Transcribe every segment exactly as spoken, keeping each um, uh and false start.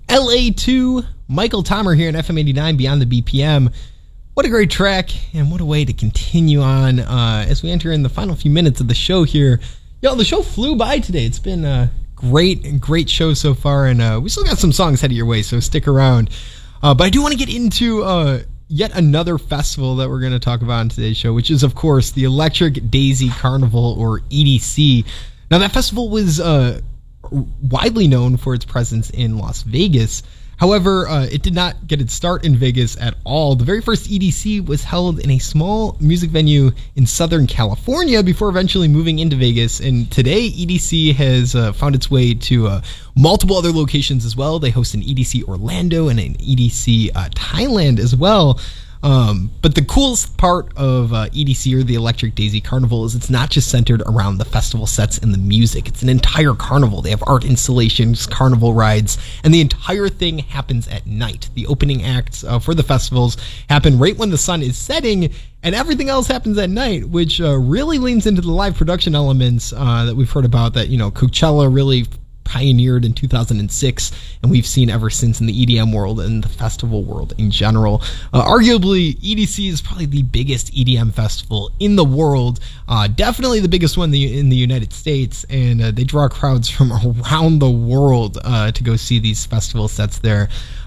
L A two, Michael Tomer here on F M eighty-nine Beyond the B P M. What a great track, and what a way to continue on uh, as we enter in the final few minutes of the show here. Yo, the show flew by today. It's been a great, great show so far, and uh, we still got some songs headed your way, so stick around. Uh, but I do want to get into uh, yet another festival that we're going to talk about on today's show, which is, of course, the Electric Daisy Carnival, or E D C. Now, that festival was uh, widely known for its presence in Las Vegas. However, uh, it did not get its start in Vegas at all. The very first E D C was held in a small music venue in Southern California before eventually moving into Vegas. And today, E D C has uh, found its way to uh, multiple other locations as well. They host an E D C Orlando and an E D C uh, Thailand as well. Um, but the coolest part of uh, E D C, or the Electric Daisy Carnival, is it's not just centered around the festival sets and the music. It's an entire carnival. They have art installations, carnival rides, and the entire thing happens at night. The opening acts uh, for the festivals happen right when the sun is setting, and everything else happens at night, which uh, really leans into the live production elements uh, that we've heard about, that, you know, Coachella really pioneered in two thousand six, and we've seen ever since in the E D M world and the festival world in general. Uh, arguably, E D C is probably the biggest E D M festival in the world, uh, definitely the biggest one in the, in the United States, and uh, they draw crowds from around the world uh, to go see these festival sets there.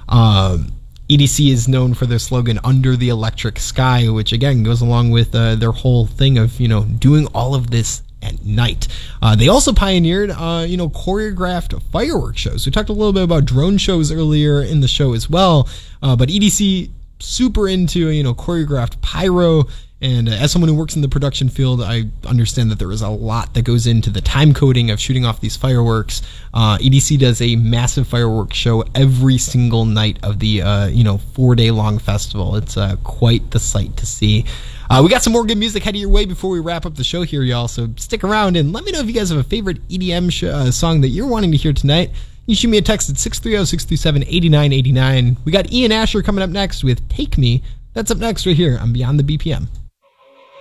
Um, E D C is known for their slogan, "Under the Electric Sky," which again goes along with uh, their whole thing of, you know, doing all of this at night. Uh, they also pioneered, uh, you know, choreographed fireworks shows. We talked a little bit about drone shows earlier in the show as well, uh, but E D C super into, you know, choreographed pyro. And uh, as someone who works in the production field, I understand that there is a lot that goes into the time coding of shooting off these fireworks. Uh, E D C does a massive fireworks show every single night of the, uh, you know, four-day-long festival. It's uh, quite the sight to see. Uh, we got some more good music headed your way before we wrap up the show here, y'all. So stick around and let me know if you guys have a favorite E D M sh- uh, song that you're wanting to hear tonight. You shoot me a text at six three zero, six three seven, eight nine eight nine. We got Ian Asher coming up next with Take Me. That's up next right here on Beyond the B P M.